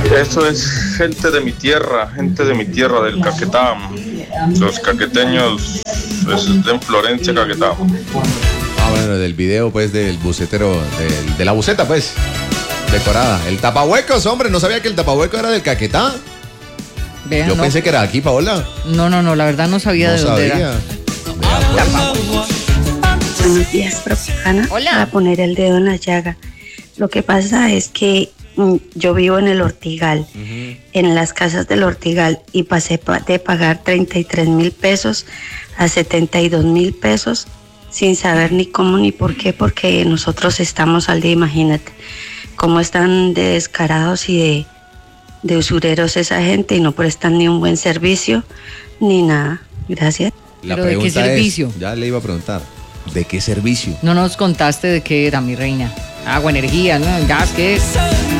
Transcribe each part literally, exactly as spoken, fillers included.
Eso es gente de mi tierra, gente de mi tierra, del Caquetá. Los caqueteños es de Florencia, Caquetá. Ah, bueno, del video, pues, del bucetero, del, de la buceta, pues, decorada. El tapahuecos, hombre, no sabía que el tapahueco era del Caquetá. Vean, Yo no. pensé que era aquí, Paola. No, no, no, la verdad no sabía No de dónde sabía. era. Buenos días, profe Ana. Hola. Para poner el dedo en la llaga. Lo que pasa es que mm, yo vivo en el Ortigal, Uh-huh. en las casas del Ortigal, y pasé pa- de pagar treinta y tres mil pesos a setenta y dos mil pesos sin saber ni cómo ni por qué, porque nosotros estamos al día, imagínate cómo están de descarados y de, de usureros esa gente y no prestan ni un buen servicio ni nada. Gracias. La ¿Pero de qué pregunta servicio? es, ya le iba a preguntar, ¿de qué servicio? No nos contaste de qué era, mi reina. Agua, energía, ¿no? Gas, ¿qué es?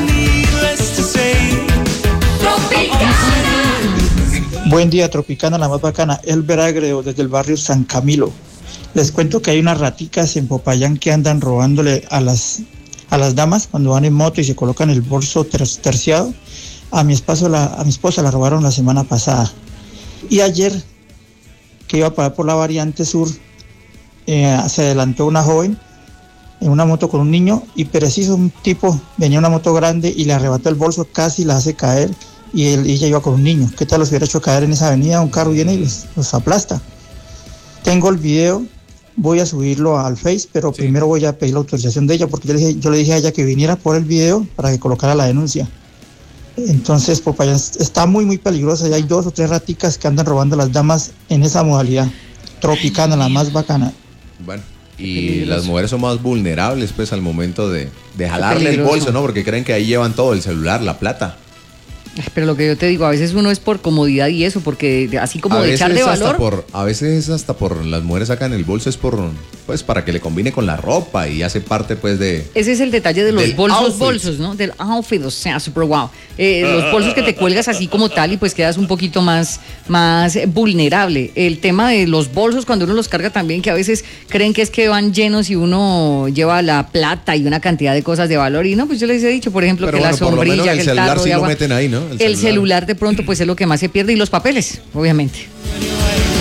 Buen día, Tropicana, la más bacana. Elber Agreo, desde el barrio San Camilo. Les cuento que hay unas raticas en Popayán que andan robándole a las, a las damas cuando van en moto y se colocan el bolso ter- terciado. A mi, esposo la, a mi esposa la robaron la semana pasada. Y ayer, que iba a parar por la variante sur, eh, se adelantó una joven en una moto con un niño y preciso un tipo venía en una moto grande y le arrebató el bolso, casi la hace caer. Y, él, y ella iba con un niño. ¿Qué tal los hubiera hecho caer en esa avenida? Un carro viene y los, los aplasta. Tengo el video, voy a subirlo al Face, pero Sí. primero voy a pedir la autorización de ella, porque yo le, dije, yo le dije a ella que viniera por el video para que colocara la denuncia. Entonces, Popayán está muy, muy peligrosa y hay dos o tres raticas que andan robando a las damas en esa modalidad. Tropicana, la más bacana. Bueno, y las mujeres son más vulnerables, pues, al momento de, de jalarle el peligroso. bolso, ¿no? Porque creen que ahí llevan todo, el celular, la plata. Pero lo que yo te digo, a veces uno es por comodidad y eso, porque de- así como a de veces echar de hasta valor. por, a veces hasta por las mujeres sacan el bolso es por, pues, para que le combine con la ropa y hace parte, pues, de... Ese es el detalle de los Del bolsos, outfit. bolsos, ¿no? Del outfit, o sea, super wow. Eh, los bolsos que te cuelgas así como tal y pues quedas un poquito más, más vulnerable. El tema de los bolsos cuando uno los carga también, que a veces creen que es que van llenos y uno lleva la plata y una cantidad de cosas de valor. Y no, pues yo les he dicho, por ejemplo, Pero que bueno, la por lo menos sombrilla, el que el celular tarro sí de lo agua. meten ahí, ¿no? El El celular. celular de pronto pues es lo que más se pierde y los papeles, obviamente.